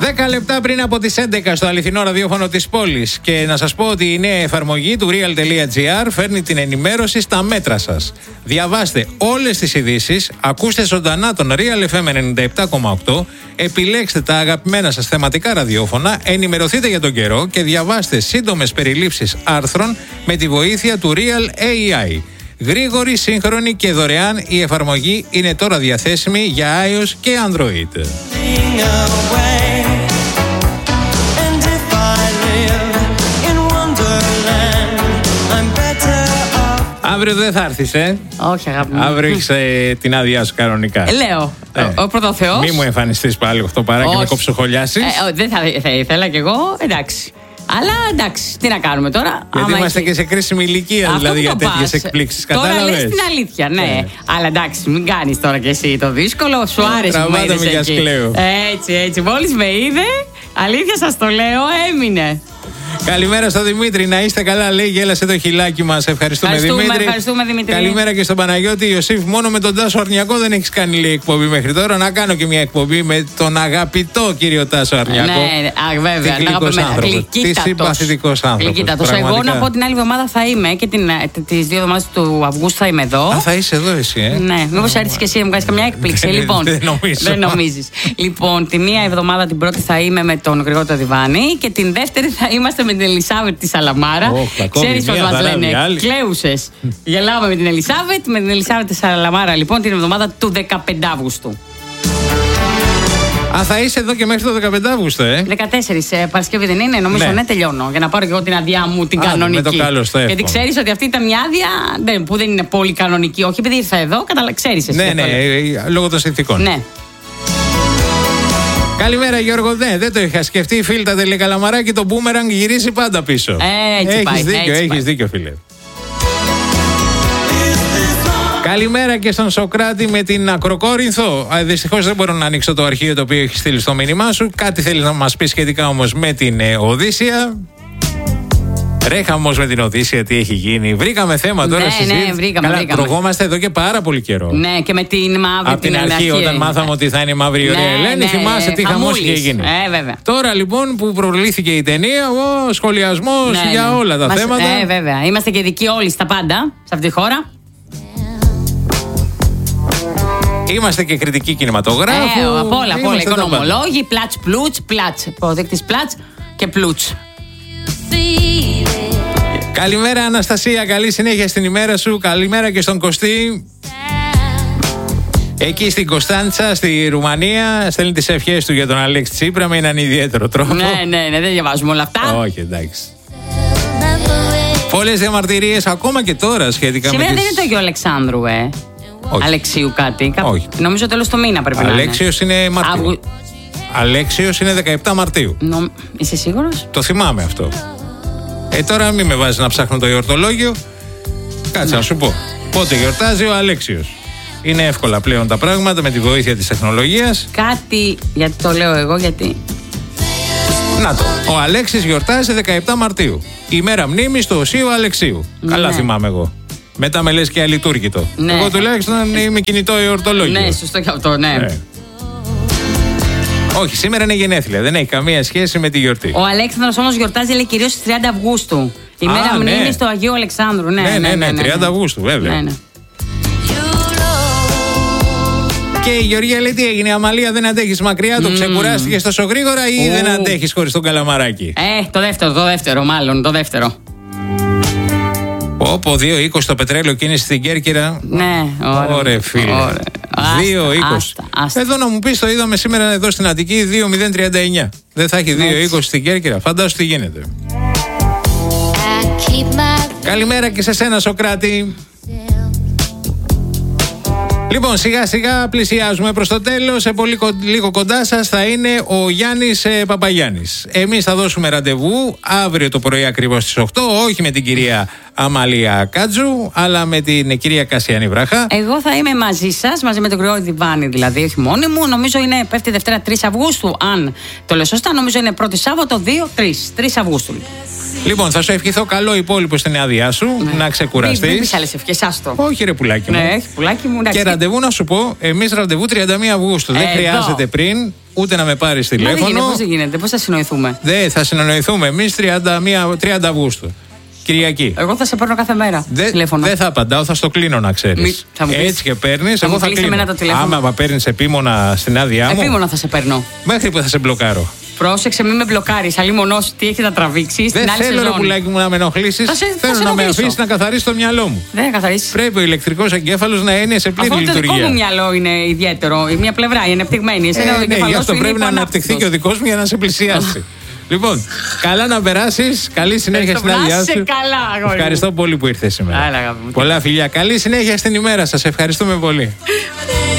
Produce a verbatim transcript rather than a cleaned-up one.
δέκα λεπτά πριν από τις έντεκα στο αληθινό ραδιόφωνο της πόλης. Και να σας πω ότι η νέα εφαρμογή του real.gr φέρνει την ενημέρωση στα μέτρα σας. Διαβάστε όλες τις ειδήσεις, ακούστε ζωντανά τον Real εφ εμ ενενήντα επτά κόμμα οκτώ, επιλέξτε τα αγαπημένα σας θεματικά ραδιόφωνα, ενημερωθείτε για τον καιρό και διαβάστε σύντομες περιλήψεις άρθρων με τη βοήθεια του Real έι άι. Γρήγορη, σύγχρονη και δωρεάν, η εφαρμογή είναι τώρα διαθέσιμη για iOS και Android. Αύριο δεν θα έρθεις, ε? Όχι, αγάπη μου. Αύριο έχεις ε, την άδειά σου κανονικά. Ε, λέω. Ε. Ο, ο πρωτοθεός. Μη μου εμφανιστείς πάλι αυτό παρά και με κοψοχολιάσεις. Ε, δεν θα, θα ήθελα κι εγώ, εντάξει. Αλλά εντάξει, τι να κάνουμε τώρα. Γιατί άμα είμαστε έχει... και σε κρίσιμη ηλικία, αυτό δηλαδή για τέτοιες πας. εκπλήξεις. Τώρα Κατάλαβες. λες την αλήθεια, ναι. ναι. Αλλά εντάξει, μην κάνεις τώρα κι εσύ το δύσκολο. Σου άρεσε που με είδες για εκεί. σκλέο. Έτσι, έτσι. Μόλις με είδε, αλήθεια σας το λέω, έμεινε. Καλημέρα στο Δημήτρη, να είστε καλά. Λέει, γέλασε το χιλάκι μας. Ευχαριστούμε, Ευχαριστούμε, Δημήτρη. ευχαριστούμε, Δημήτρη. Καλημέρα και στον Παναγιώτη Ιωσήφ. Μόνο με τον Τάσο Αρνιακό δεν έχεις κάνει, λέει, εκπομπή μέχρι τώρα. Να κάνω και μια εκπομπή με τον αγαπητό κύριο Τάσο Αρνιακό. Ναι, α, βέβαια. Γλυκύτατος άνθρωπος. Τι συμπαθητικός άνθρωπος. Εγώ να πω την άλλη εβδομάδα θα είμαι και τις δύο εβδομάδες του Αυγούστου θα είμαι εδώ. Α, θα είσαι εδώ εσύ, ε. Ναι, μήπως έρθεις και εσύ να μου κάνεις καμιά έκπληξη. Λοιπόν, δεν νομίζω. Δεν νομίζεις. Λοιπόν, τη μία εβδομάδα την πρώτη θα είμαι με τον Γρηγόρη το Διβάνι και την δεύτερη θα είμαστε με την Ελισάβετ τη Σαλαμάρα. Oh, ξέρεις πως μας λένε κλαίουσες. Γελάμε με την Ελισάβετ, με την Ελισάβετ τη Σαλαμάρα λοιπόν την εβδομάδα του δεκαπέντε Αυγούστου. Α, θα είσαι εδώ και μέχρι το δεκαπέντε Αυγούστου, ε. δεκατέσσερις ε, Παρασκευή δεν είναι, νομίζω, ναι. ναι, τελειώνω. Για να πάρω και εγώ την άδειά μου την Α, κανονική. με το καλώς, το γιατί ξέρεις ότι αυτή ήταν μια άδεια δεν, που δεν είναι πολύ κανονική. Όχι επειδή ήρθα εδώ, καταλα... ξέρεις εσύ. Ναι, ναι, ε, λόγω των συνθηκών. Ναι. Καλημέρα Γιώργο, ναι, δεν το είχα σκεφτεί. Φίλτα τελεκαλαμαράκι, το μπούμεραγκ γυρίσει πάντα πίσω. Ε, έτσι έχεις πάει, δίκιο, έτσι έχεις πάει. δίκιο φίλε. Καλημέρα και στον Σοκράτη με την Ακροκόρινθο. Δυστυχώς δεν μπορώ να ανοίξω το αρχείο το οποίο έχει στείλει στο μήνυμά σου. Κάτι θέλει να μας πει σχετικά όμως με την ε, Οδύσσια. Ρε χαμός με την Οδύσσια, τι έχει γίνει. Βρήκαμε θέμα τώρα ναι, συζήτηση. Ναι, βρήκαμε, Καλά, βρήκαμε. τρογόμαστε εδώ και πάρα πολύ καιρό. Ναι, και με την μαύρη από την, την αρχή, όταν είναι. μάθαμε ότι θα είναι η μαύρη η ωραία ναι, Ελένη, ναι, θυμάσαι τι χαμός είχε γίνει. Ε, βέβαια. Τώρα λοιπόν που προβλήθηκε η ταινία, ο σχολιασμός ναι, για ναι. όλα τα Μας, θέματα. Ε, βέβαια. Είμαστε και δικοί όλοι στα πάντα σε αυτή τη χώρα. Είμαστε και κριτικοί κινηματογράφου. Ε, από όλα, από όλα. Είμαστε Οικονομολόγοι, πλάτς, πλούτς, πλάτς. Αποδείκτης πλάτς και πλούτς. Καλημέρα Αναστασία, καλή συνέχεια στην ημέρα σου. Καλημέρα και στον Κωστή. Εκεί στην Κωνσταντσα, στη Ρουμανία, στέλνει τις ευχές του για τον Αλέξη Τσίπρα με έναν ιδιαίτερο τρόπο. Ναι, ναι, ναι, δεν διαβάζουμε όλα αυτά. Όχι, εντάξει. Πολλές διαμαρτυρίες ακόμα και τώρα σχετικά σήμερα με τις... δεν είναι το γιο Αλεξάνδρου, ε. Όχι. Αλεξίου κάτι. Όχι. Νομίζω τέλος του μήνα πρέπει Αλέξιος να είναι. είναι Μαρτίου. Αυγου... Αλέξιος είναι δεκαεπτά Μαρτίου. Νο... Είσαι σίγουρος? Το θυμάμαι αυτό. Ε, τώρα μην με βάζεις να ψάχνω το γιορτολόγιο. Κάτσε ναι. να σου πω. Πότε γιορτάζει ο Αλέξιος. Είναι εύκολα πλέον τα πράγματα με τη βοήθεια της τεχνολογίας. Κάτι, γιατί το λέω εγώ, γιατί... Να το. Ο Αλέξης γιορτάζει δεκαεπτά Μαρτίου. Η μέρα μνήμης του Οσίου Αλεξίου. Ναι. Καλά θυμάμαι εγώ. Μετά με λες και αλειτούργητο. Ναι. Εγώ τουλάχιστον είμαι κινητό γιορτολόγιο. Ναι, σωστό και αυτό, ναι. ναι. Όχι, σήμερα είναι γενέθλια. Δεν έχει καμία σχέση με τη γιορτή. Ο Αλέξανδρος όμως γιορτάζει, λέει, κυρίως στις τριάντα Αυγούστου. Η Α, μέρα ναι. μνήμης του Αγίου Αλεξάνδρου. Ναι, ναι, ναι, ναι, ναι, ναι, τριάντα ναι. Αυγούστου, βέβαια. Ναι, ναι. Και η Γεωργία λέει τι έγινε, η Αμαλία δεν αντέχεις μακριά, το mm. ξεκουράστηκες τόσο γρήγορα ή oh. δεν αντέχεις χωρίς τον καλαμαράκι? Ε, το δεύτερο, το δεύτερο, μάλλον, το δεύτερο. Όπω δύο είκοσι το πετρέλαιο κίνηση στην Κέρκυρα. Ναι, ωραία. Ωραία, φίλε. δύο είκοσι. Εδώ να μου πεις, το είδαμε σήμερα εδώ στην Αττική, δύο μηδέν τριάντα εννιά. Δεν θα έχει δύο είκοσι στην Κέρκυρα. Φαντάσου τι γίνεται. Καλημέρα και σε σένα, Σοκράτη. Λοιπόν, σιγά σιγά πλησιάζουμε προς το τέλος. Σε πολύ κο- λίγο κοντά σας θα είναι ο Γιάννης ε, Παπαγιάννης. Εμείς θα δώσουμε ραντεβού αύριο το πρωί ακριβώς στις οκτώ. Όχι με την κυρία Αμαλία Κάτζου, αλλά με την κυρία Κασιανή Βράχα. Εγώ θα είμαι μαζί σας, μαζί με τον Γρηγόρη Διβάνι, δηλαδή, όχι μόνη μου. Νομίζω είναι πέφτει Δευτέρα τρεις Αυγούστου, αν το λέω σωστά. Νομίζω είναι πρώτη Σάββατο δύο τρεις Αυγούστου. Λοιπόν, θα σου ευχηθώ καλό υπόλοιπο στην άδειά σου, ναι. να ξεκουραστείς. Μην πεις άλλες ευχές, άστο. Όχι, ρε πουλάκι μου. Ναι, έχει πουλάκι μου. Και ραντεβού να σου πω, εμείς ραντεβού τριάντα μία Αυγούστου. Ε, Δεν χρειάζεται εδώ. πριν. ούτε να με πάρεις τηλέφωνο. Πώς δεν γίνεται, πώς θα συνοηθούμε? Δεν θα συνοηθούμε εμείς τριάντα Αυγούστου. Κυριακή. Εγώ θα σε παίρνω κάθε μέρα. Δεν δε θα απαντάω, θα στο κλείνω να ξέρεις. Έτσι και παίρνεις, εγώ θα κλείνω. Άμα παίρνεις επίμονα στην άδειά μου. Επίμονα θα σε παίρνω. Μέχρι που θα σε μπλοκάρω. Πρόσεξε, μην με μπλοκάρει. Αλλή μονός τι έχει να τραβήξει. Δεν θέλω, ρε πουλάκι μου, να με ενοχλήσει. Θέλω να με αφήσει να καθαρίσει το μυαλό μου. Δεν καθαρίσει. Πρέπει ο ηλεκτρικός εγκέφαλος να είναι σε πλήρη λειτουργία. Αυτό το δικό μου μυαλό είναι ιδιαίτερο. Η μία πλευρά είναι ανεπτυγμένη. Εσένα ο εγκέφαλός γι' αυτό είναι πρέπει να αναπτυχθεί και ο δικός μου για να σε πλησιάσει. Λοιπόν, καλά να περάσεις. Καλή συνέχεια στην άδειά σου. Καλά, ευχαριστώ πολύ που ήρθες σήμερα. Άρα, πολλά φιλιά. Καλή συνέχεια στην ημέρα σας. Ευχαριστούμε πολύ.